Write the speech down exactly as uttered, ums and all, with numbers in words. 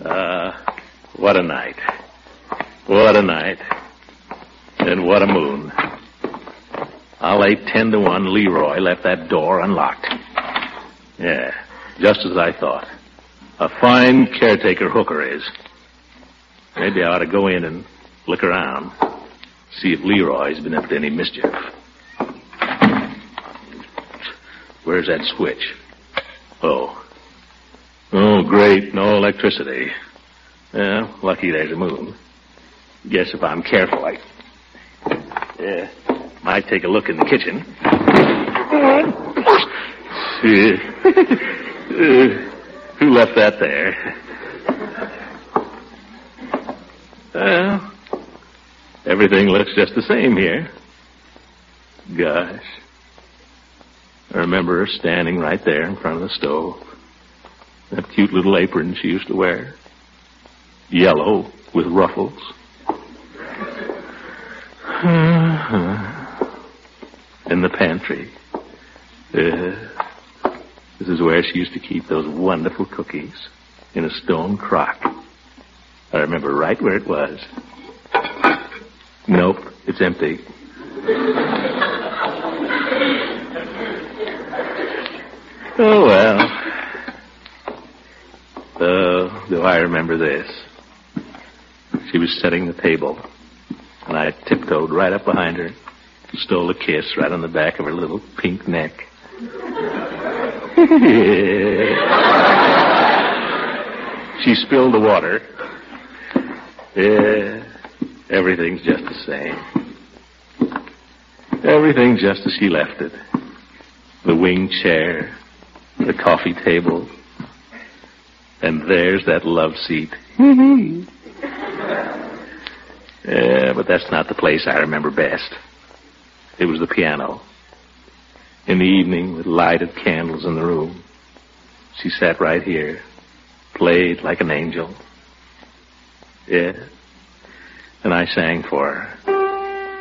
Uh, what a night. What a night. And what a moon. I'll lay ten to one Leroy left that door unlocked. Yeah, just as I thought. A fine caretaker Hooker is. Maybe I ought to go in and look around. See if Leroy's been up to any mischief. Where's that switch? Oh. Oh, great. No electricity. Well, lucky there's a moon. Guess if I'm careful, I... Yeah, might take a look in the kitchen. uh, uh, who left that there? Well, everything looks just the same here. Gosh. I remember her standing right there in front of the stove. That cute little apron she used to wear. Yellow with ruffles. In the pantry. Uh, this is where she used to keep those wonderful cookies in a stone crock. I remember right where it was. Nope, it's empty. Oh, well. Oh, do I remember this. She was setting the table, and I tiptoed right up behind her and stole a kiss right on the back of her little pink neck. She spilled the water. Yeah, everything's just the same. Everything's just as she left it. The wing chair, the coffee table, and there's that love seat. Yeah, but that's not the place I remember best. It was the piano. In the evening, with lighted candles in the room, she sat right here, played like an angel. Yeah, and I sang for her.